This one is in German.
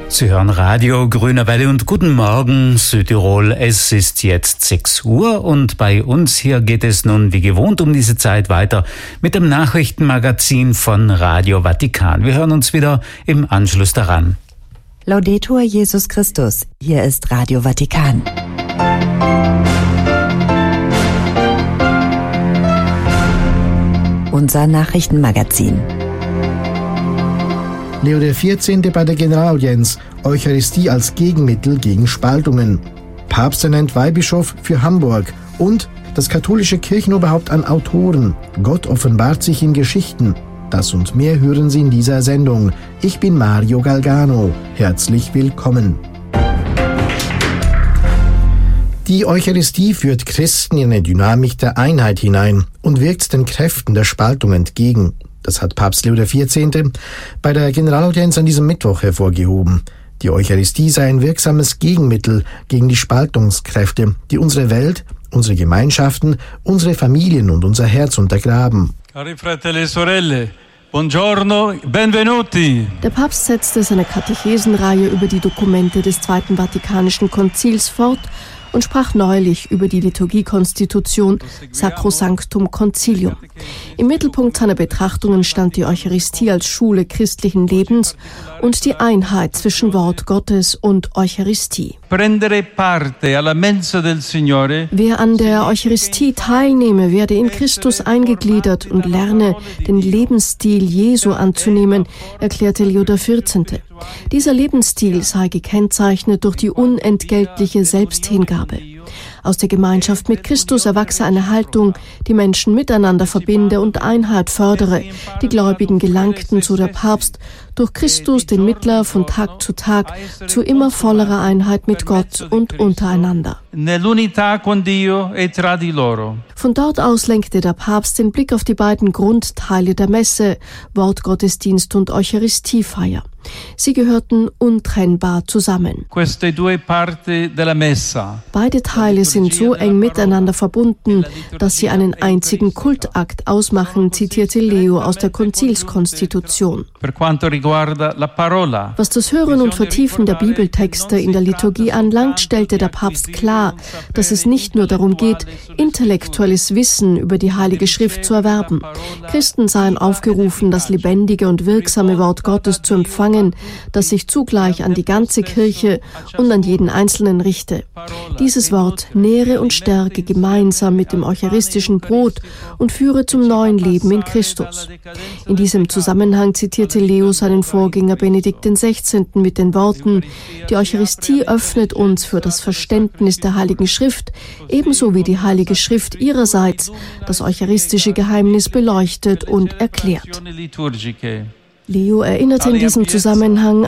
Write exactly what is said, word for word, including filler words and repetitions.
Sie hören Radio Grüner Welle und guten Morgen Südtirol. Es ist jetzt sechs Uhr und bei uns hier geht es nun wie gewohnt um diese Zeit weiter mit dem Nachrichtenmagazin von Radio Vatikan. Wir hören uns wieder im Anschluss daran. Laudetur Jesus Christus. Hier ist Radio Vatikan. Unser Nachrichtenmagazin. Leo der vierzehnte bei der Generalaudienz, Eucharistie als Gegenmittel gegen Spaltungen. Papst ernennt Weihbischof für Hamburg und das katholische Kirchenoberhaupt an Autoren. Gott offenbart sich in Geschichten. Das und mehr hören Sie in dieser Sendung. Ich bin Mario Galgano. Herzlich willkommen. Die Eucharistie führt Christen in eine Dynamik der Einheit hinein und wirkt den Kräften der Spaltung entgegen. Das hat Papst Leo der vierzehnte bei der Generalaudienz an diesem Mittwoch hervorgehoben. Die Eucharistie sei ein wirksames Gegenmittel gegen die Spaltungskräfte, die unsere Welt, unsere Gemeinschaften, unsere Familien und unser Herz untergraben. Cari fratelli e sorelle, buongiorno, benvenuti. Der Papst setzte seine Katechesenreihe über die Dokumente des Zweiten Vatikanischen Konzils fort und sprach neulich über die Liturgiekonstitution Sacrosanctum Concilium. Im Mittelpunkt seiner Betrachtungen stand die Eucharistie als Schule christlichen Lebens und die Einheit zwischen Wort Gottes und Eucharistie. Wer an der Eucharistie teilnehme, werde in Christus eingegliedert und lerne, den Lebensstil Jesu anzunehmen, erklärte Leo der vierzehnte. Dieser Lebensstil sei gekennzeichnet durch die unentgeltliche Selbsthingabe. Aus der Gemeinschaft mit Christus erwachse eine Haltung, die Menschen miteinander verbinde und Einheit fördere. Die Gläubigen gelangten, so der Papst, durch Christus, den Mittler, von Tag zu Tag zu immer vollerer Einheit mit Gott und untereinander. Von dort aus lenkte der Papst den Blick auf die beiden Grundteile der Messe, Wortgottesdienst und Eucharistiefeier. Sie gehörten untrennbar zusammen. Beide Teile sind so eng miteinander verbunden, dass sie einen einzigen Kultakt ausmachen, zitierte Leo aus der Konzilskonstitution. Was das Hören und Vertiefen der Bibeltexte in der Liturgie anlangt, stellte der Papst klar, dass es nicht nur darum geht, intellektuelles Wissen über die Heilige Schrift zu erwerben. Christen seien aufgerufen, das lebendige und wirksame Wort Gottes zu empfangen, das sich zugleich an die ganze Kirche und an jeden Einzelnen richte. Dieses Wort nähre und stärke gemeinsam mit dem eucharistischen Brot und führe zum neuen Leben in Christus. In diesem Zusammenhang zitierte Leo seinen Vorgänger Benedikt den sechzehnten mit den Worten: Die Eucharistie öffnet uns für das Verständnis der Heiligen Schrift, ebenso wie die Heilige Schrift ihrerseits das eucharistische Geheimnis beleuchtet und erklärt. Leo erinnerte in diesem Zusammenhang